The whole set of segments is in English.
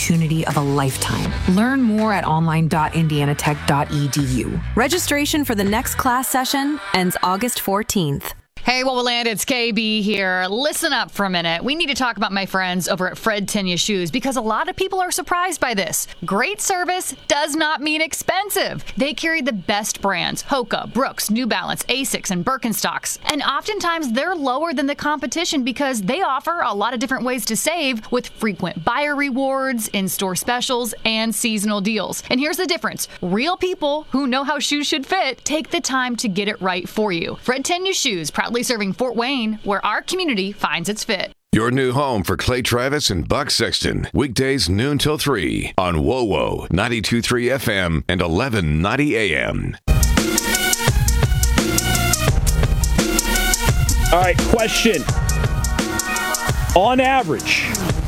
opportunity of a lifetime. Learn more at online.indianatech.edu. Registration for the next class session ends August 14th. Hey, what will land? It's KB here. Listen up for a minute. We need to talk about my friends over at Fred Tenya Shoes because a lot of people are surprised by this. Great service does not mean expensive. They carry the best brands: Hoka, Brooks, New Balance, Asics, and Birkenstocks. And oftentimes they're lower than the competition because they offer a lot of different ways to save with frequent buyer rewards, in-store specials, and seasonal deals. And here's the difference. Real people who know how shoes should fit take the time to get it right for you. Fred Tenya Shoes, proudly serving Fort Wayne, where our community finds its fit. Your new home for Clay Travis and Buck Sexton. Weekdays noon till 3 on WoWo 92.3 FM and 1190 AM. All right, question. On average,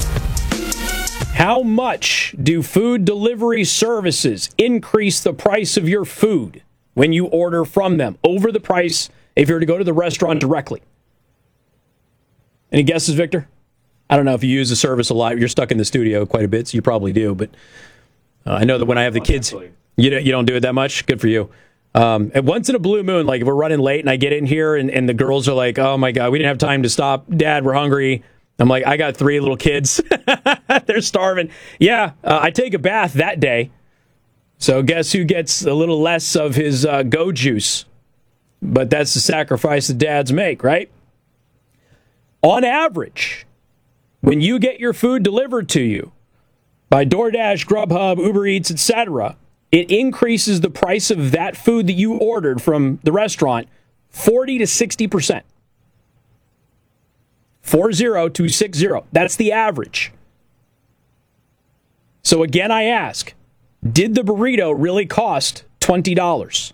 how much do food delivery services increase the price of your food when you order from them over the price if you were to go to the restaurant directly? Any guesses, Victor? I don't know if you use the service a lot. You're stuck in the studio quite a bit, so you probably do. But I know that when I have the kids, you don't do it that much. Good for you. And once in a blue moon, like if we're running late and I get in here and the girls are like, oh, my God, we didn't have time to stop. Dad, we're hungry. I'm like, I got 3 little kids. They're starving. Yeah, I take a bath that day. So guess who gets a little less of his go juice? But that's the sacrifice that dads make, right? On average, when you get your food delivered to you by DoorDash, Grubhub, Uber Eats, etc., it increases the price of that food that you ordered from the restaurant 40 to 60%. 40 to 60. That's the average. So again, I ask, did the burrito really cost $20?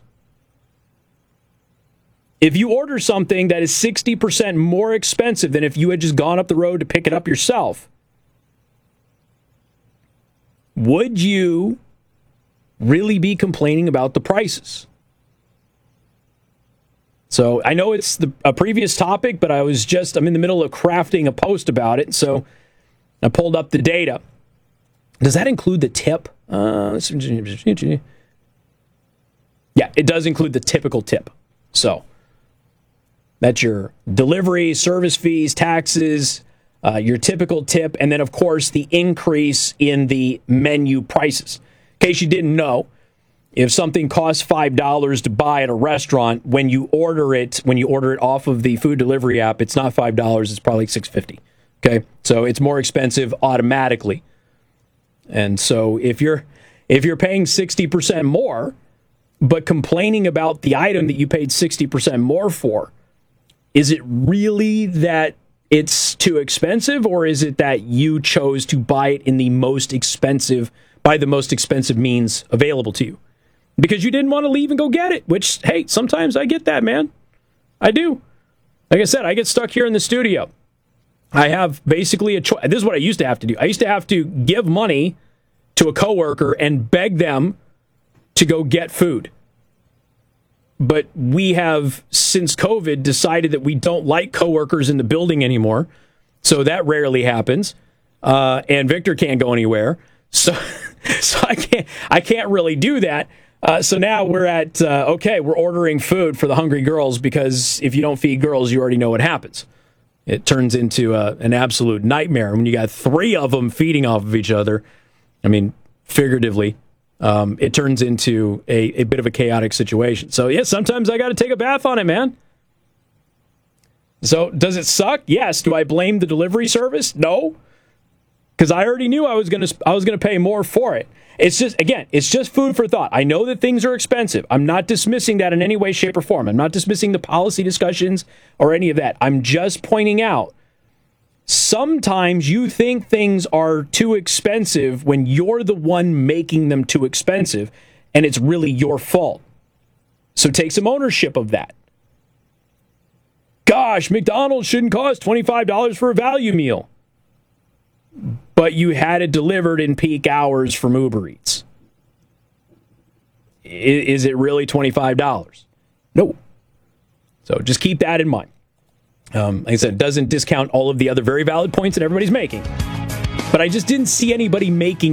If you order something that is 60% more expensive than if you had just gone up the road to pick it up yourself, would you really be complaining about the prices? So I know it's a previous topic, but I'm in the middle of crafting a post about it, so I pulled up the data. Does that include the tip? Yeah, it does include the typical tip. So that's your delivery, service fees, taxes, your typical tip, and then, of course, the increase in the menu prices. In case you didn't know, if something costs $5 to buy at a restaurant, when you order it off of the food delivery app, it's not $5, it's probably $6.50. Okay? So it's more expensive automatically. And so if you're paying 60% more, but complaining about the item that you paid 60% more for, is it really that it's too expensive, or is it that you chose to buy it in the most expensive means available to you? Because you didn't want to leave and go get it, which, hey, sometimes I get that, man. I do. Like I said, I get stuck here in the studio. I have basically a choice. This is what I used to have to do. I used to have to give money to a coworker and beg them to go get food. But we have, since COVID, decided that we don't like coworkers in the building anymore. So that rarely happens. And Victor can't go anywhere. So I can't really do that. So now we're at, we're ordering food for the hungry girls, because if you don't feed girls, you already know what happens. It turns into an absolute nightmare when you got 3 of them feeding off of each other. I mean, figuratively. It turns into a bit of a chaotic situation. So, yeah, sometimes I got to take a bath on it, man. So, does it suck? Yes. Do I blame the delivery service? No. Because I already knew I was going to pay more for it. It's just food for thought. I know that things are expensive. I'm not dismissing that in any way, shape, or form. I'm not dismissing the policy discussions or any of that. I'm just pointing out, sometimes you think things are too expensive when you're the one making them too expensive, and it's really your fault. So take some ownership of that. Gosh, McDonald's shouldn't cost $25 for a value meal. But you had it delivered in peak hours from Uber Eats. Is it really $25? No. So just keep that in mind. Like I said, it doesn't discount all of the other very valid points that everybody's making. But I just didn't see anybody making